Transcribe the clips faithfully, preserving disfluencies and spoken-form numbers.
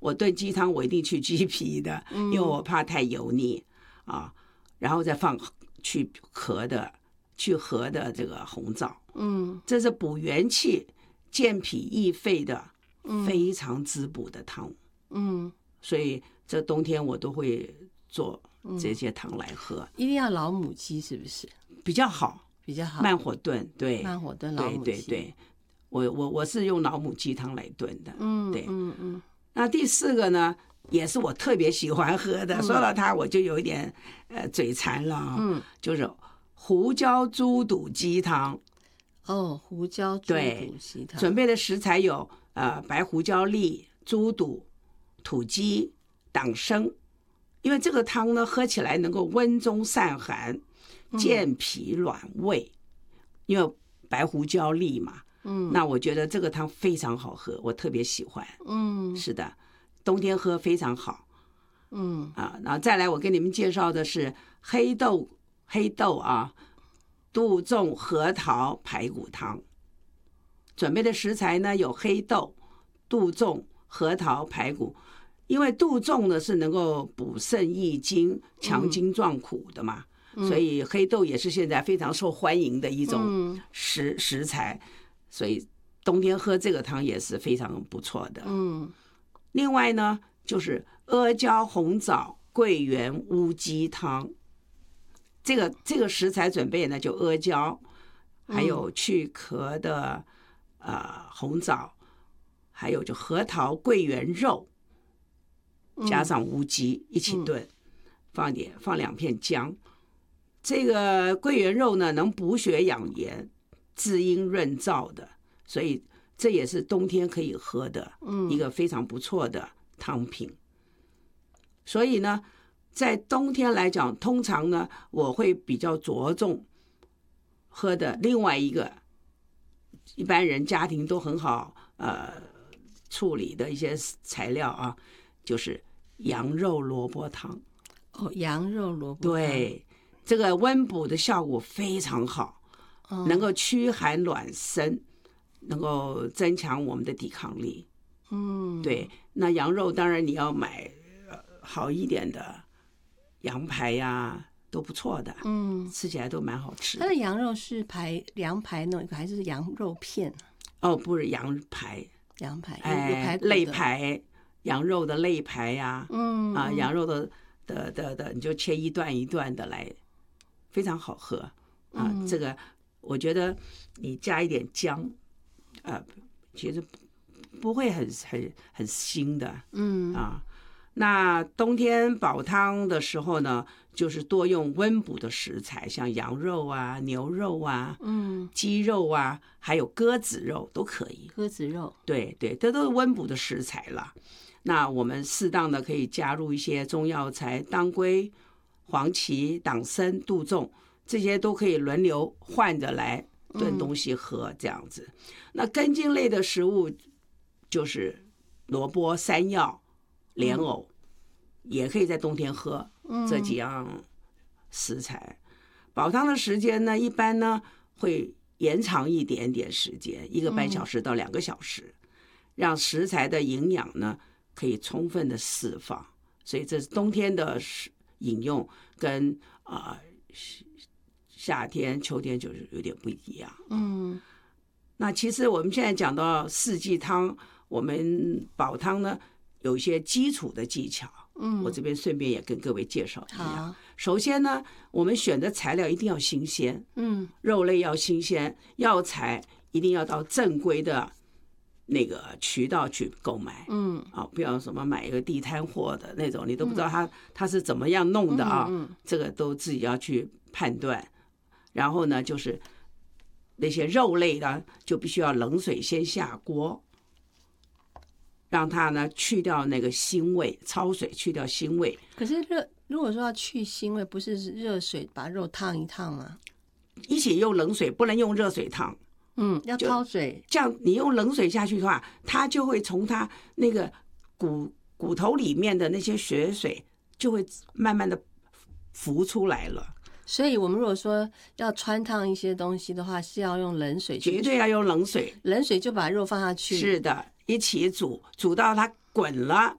我炖鸡汤我一定去鸡皮的，因为我怕太油腻啊，然后再放去核的去核的这个红枣，嗯，这是补元气、健脾益肺的非常滋补的汤，嗯，所以这冬天我都会做这些汤来喝。 一定要老母鸡是不是？ 比较好， 比较好， 慢火炖，对， 慢火炖老母鸡， 对对对，我我我是用老母鸡汤来炖的， 嗯， 对， 嗯嗯。 那第四个呢，也是我特别喜欢喝的，嗯、说到它我就有一点呃嘴馋了，嗯，就是胡椒猪肚鸡汤。 哦，胡椒猪肚鸡汤， 准备的食材有呃白胡椒粒、猪肚、土鸡、党参。因为这个汤呢，喝起来能够温中散寒、健脾暖胃，因为白胡椒粒嘛。嗯，那我觉得这个汤非常好喝，我特别喜欢。嗯，是的，冬天喝非常好。嗯啊，然后再来，我给你们介绍的是黑豆黑豆啊，杜仲核桃排骨汤。准备的食材呢有黑豆、杜仲、核桃、排骨。因为杜仲呢是能够补肾益精、强筋壮骨的嘛，嗯、所以黑豆也是现在非常受欢迎的一种食、嗯、食材。所以冬天喝这个汤也是非常不错的。嗯，另外呢，就是阿胶红枣桂圆乌鸡汤。这个这个食材准备呢，就阿胶，还有去壳的呃红枣，还有就核桃桂圆肉，加上乌鸡一起炖，放点放两片姜。这个桂圆肉呢，能补血养颜、滋阴润燥的，所以这也是冬天可以喝的一个非常不错的汤品。所以呢，在冬天来讲，通常呢，我会比较着重喝的另外一个一般人家庭都很好呃处理的一些材料啊，就是羊肉萝卜汤。 哦，羊肉萝卜汤， 对，这个温补的效果非常好，哦、能够驱寒暖身，能够增强我们的抵抗力。嗯，对，那羊肉当然你要买好一点的羊排呀、啊，都不错的，嗯，吃起来都蛮好吃的。 它的羊肉是排羊排那个还是羊肉片？ 哦，不是羊排， 羊排， 哎，肋排，羊肉的肋排呀、啊，嗯啊，羊肉的的的的，你就切一段一段的来，非常好喝啊。嗯、这个我觉得你加一点姜，呃，其实不会很很很腥的，嗯啊。那冬天煲汤的时候呢，就是多用温补的食材，像羊肉啊、牛肉啊、嗯、鸡肉啊，还有鸽子肉都可以。 鸽子肉， 对对，这都是温补的食材了。那我们适当的可以加入一些中药材，当归、黄芪、党参、杜仲，这些都可以轮流换着来炖东西喝，嗯、这样子。那根茎类的食物就是萝卜、山药、莲藕，嗯、也可以在冬天喝，嗯、这几样食材。煲汤的时间呢，一般呢会延长一点点时间，一个半小时到两个小时，嗯、让食材的营养呢可以充分的释放。所以这是冬天的饮用跟啊、呃、夏天、秋天就是有点不一样。嗯，那其实我们现在讲到四季汤，我们煲汤呢有一些基础的技巧。嗯，我这边顺便也跟各位介绍一下。首先呢，我们选的材料一定要新鲜。嗯，肉类要新鲜，药材一定要到正规的那个渠道去购买。嗯，啊，不要什么买一个地摊货的那种，你都不知道它它是怎么样弄的啊。嗯，这个都自己要去判断。然后呢，就是那些肉类呢，就必须要冷水先下锅，让它呢去掉那个腥味，焯水去掉腥味。 可是热，如果说要去腥味，不是热水把肉烫一烫吗？ 一起用冷水，不能用热水烫。 嗯，要焯水。 这样你用冷水下去的话，它就会从它那个骨骨头里面的那些血水就会慢慢的浮出来了。 所以我们如果说要汆烫一些东西的话，是要用冷水去， 绝对要用冷水。 冷水就把肉放下去。 是的，一起煮，煮到它滚了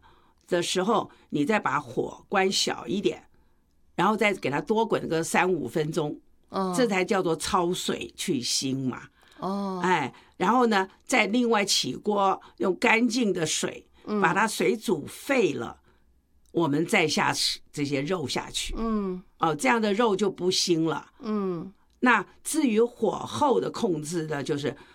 的时候，你再把火关小一点，然后再给它多滚个三五分钟， 哦， 这才叫做焯水去腥嘛。 哦， 哎，然后呢，再另外起锅，用干净的水把它水煮沸了，我们再下这些肉下去。 嗯， 哦，这样的肉就不腥了。 嗯， 那至于火候的控制呢，就是